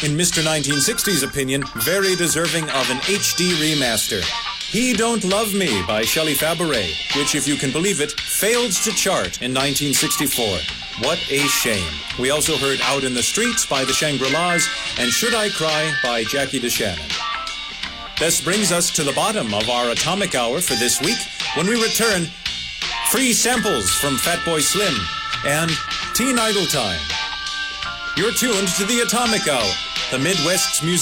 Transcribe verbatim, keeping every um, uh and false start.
In Mister nineteen sixty's opinion, very deserving of an H D remaster. He Don't Love Me by Shelley Fabares, which, if you can believe it, failed to chart in nineteen sixty-four. What a shame. We also heard Out in the Streets by the Shangri-Las and Should I Cry by Jackie DeShannon. This brings us to the bottom of our Atomic Hour for this week. When we return, free samples from Fatboy Slim and Teen Idle Time. You're tuned to the Atomic Hour, the Midwest's music.